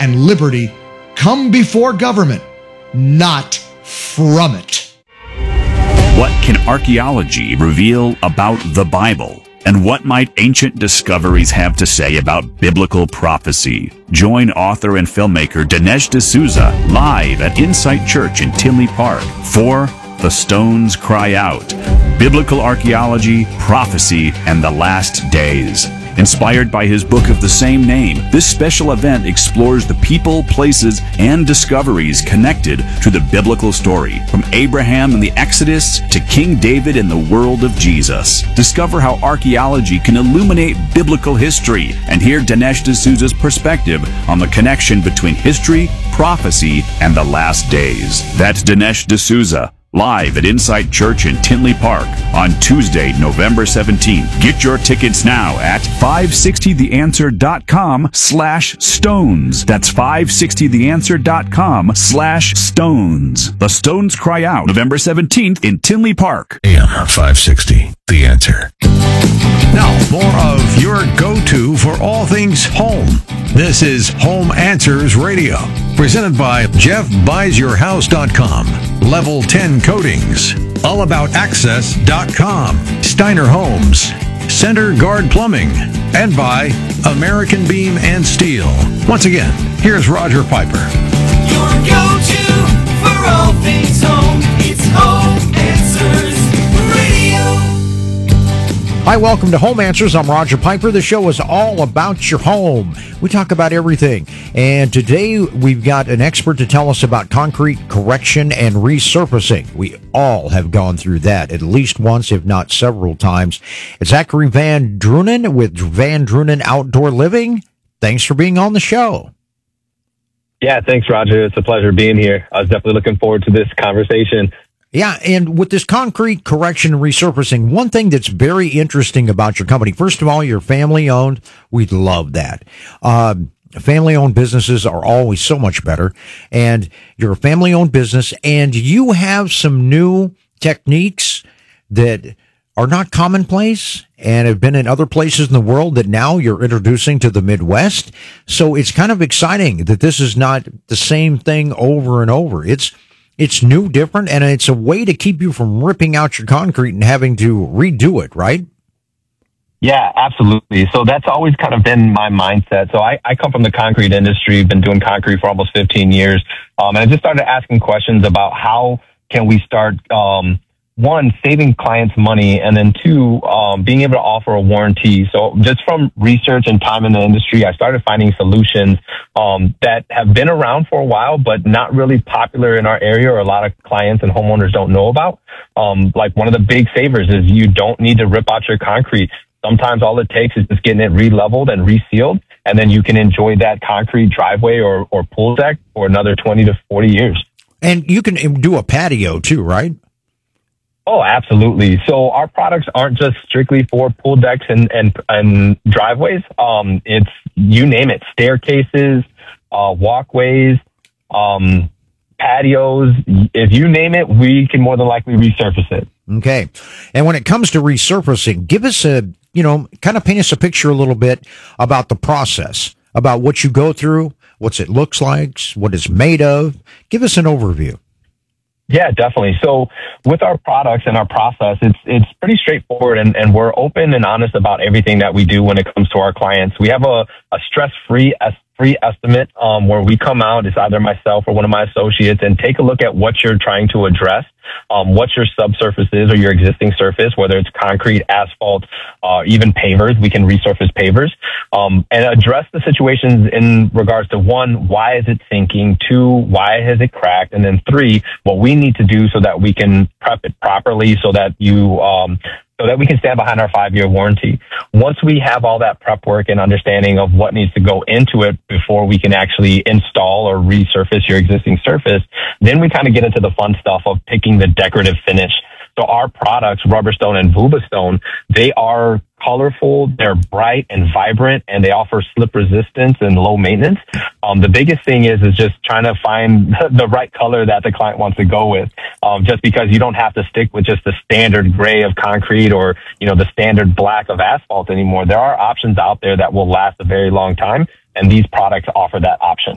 and liberty come before government, not from it. What can archaeology reveal about the Bible? And what might ancient discoveries have to say about biblical prophecy? Join author and filmmaker Dinesh D'Souza live at Insight Church in Tinley Park for The Stones Cry Out: Biblical Archaeology, Prophecy, and the Last Days. Inspired by his book of the same name, this special event explores the people, places, and discoveries connected to the biblical story, from Abraham and the Exodus to King David and the world of Jesus. Discover how archaeology can illuminate biblical history and hear Dinesh D'Souza's perspective on the connection between history, prophecy, and the last days. That's Dinesh D'Souza, live at Insight Church in Tinley Park on Tuesday, November 17th. Get your tickets now at 560theanswer.com/stones. That's 560theanswer.com/stones. The Stones Cry Out, November 17th in Tinley Park. AM 560, The Answer. Now, more of your go-to for all things home. This is Home Answers Radio, presented by JeffBuysYourHouse.com, Level 10 Coatings, AllAboutAccess.com, Steiner Homes, Center Guard Plumbing, and by American Beam and Steel. Once again, here's Roger Piper. Your go-to for all things home. It's Home Answers Radio. Hi, welcome to Home Answers. I'm Roger Piper. The show is all about your home. We talk about everything. And today we've got an expert to tell us about concrete correction and resurfacing. We all have gone through that at least once, if not several times. It's Zachary Van Drunen with Van Drunen Outdoor Living. Thanks for being on the show. Yeah, thanks, Roger. It's a pleasure being here. I was definitely looking forward to this conversation. Yeah, and with this concrete correction and resurfacing, one thing that's very interesting about your company, first of all, you're family-owned. We love that. Family-owned businesses are always so much better. And you're a family-owned business, and you have some new techniques that are not commonplace and have been in other places in the world that now you're introducing to the Midwest. So it's kind of exciting that this is not the same thing over and over. It's new, different, and it's a way to keep you from ripping out your concrete and having to redo it, right? Yeah, absolutely. So that's always kind of been my mindset. So I come from the concrete industry, been doing concrete for almost 15 years. And I just started asking questions about how can we start, one, saving clients money, and then two, being able to offer a warranty. So just from research and time in the industry, I started finding solutions that have been around for a while, but not really popular in our area, or a lot of clients and homeowners don't know about. Like one of the big savers is you don't need to rip out your concrete. Sometimes all it takes is just getting it re-leveled and resealed, and then you can enjoy that concrete driveway or pool deck for another 20 to 40 years. And you can do a patio too, right? Oh, absolutely. So our products aren't just strictly for pool decks and driveways. It's, you name it, staircases, walkways, patios. If you name it, we can more than likely resurface it. Okay. And when it comes to resurfacing, give us kind of paint us a picture a little bit about the process, about what you go through, what it looks like, what it's made of. Give us an overview. Yeah, definitely. So with our products and our process, it's pretty straightforward, and we're open and honest about everything that we do when it comes to our clients. We have a stress-free estimate where we come out, it's either myself or one of my associates, and take a look at what you're trying to address, what your subsurface is or your existing surface, whether it's concrete, asphalt, even pavers. We can resurface pavers, and address the situations in regards to, one, why is it sinking? Two, why has it cracked? And then three, what we need to do so that we can prep it properly so that so that we can stand behind our 5-year warranty. Once we have all that prep work and understanding of what needs to go into it before we can actually install or resurface your existing surface, then we kind of get into the fun stuff of picking the decorative finish. So our products, Rubberstone and Vubastone, they are colorful, they're bright and vibrant, and they offer slip resistance and low maintenance. The biggest thing is just trying to find the right color that the client wants to go with. Just because you don't have to stick with just the standard gray of concrete or, the standard black of asphalt anymore. There are options out there that will last a very long time, and these products offer that option.